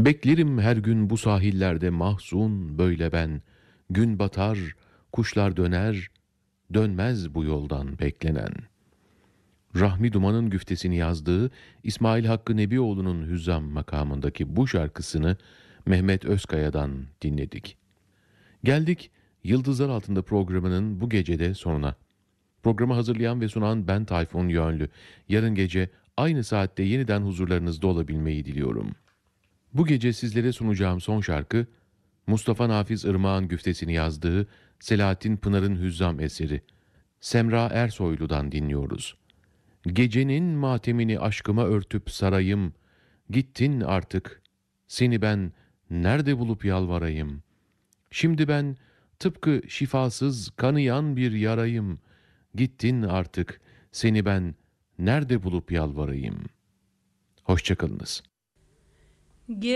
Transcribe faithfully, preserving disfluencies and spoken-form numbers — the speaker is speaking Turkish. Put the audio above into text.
Beklerim her gün bu sahillerde mahzun böyle ben. Gün batar, kuşlar döner, dönmez bu yoldan beklenen. Rahmi Duman'ın güftesini yazdığı İsmail Hakkı Nebioğlu'nun Hüzzam makamındaki bu şarkısını Mehmet Özkaya'dan dinledik. Geldik Yıldızlar Altında programının bu gecede sonuna. Programı hazırlayan ve sunan ben Tayfun Yönlü. Yarın gece aynı saatte yeniden huzurlarınızda olabilmeyi diliyorum. Bu gece sizlere sunacağım son şarkı, Mustafa Nafiz Irmak'ın güftesini yazdığı Selahattin Pınar'ın Hüzzam eseri, Semra Ersoylu'dan dinliyoruz. Gecenin matemini aşkıma örtüp sarayım, gittin artık, seni ben nerede bulup yalvarayım? Şimdi ben tıpkı şifasız kanayan bir yarayım, gittin artık, seni ben nerede bulup yalvarayım? Hoşça kalınız.